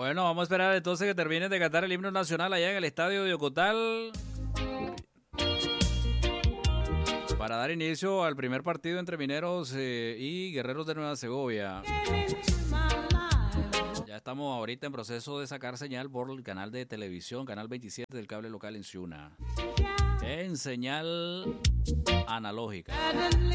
Bueno, vamos a esperar entonces que terminen de cantar el himno nacional allá en el estadio de Ocotal para dar inicio al primer partido entre Mineros y Guerreros de Nueva Segovia. Ya estamos ahorita en proceso de sacar señal por el canal de televisión, canal 27 del cable local en Ciuna, en señal analógica.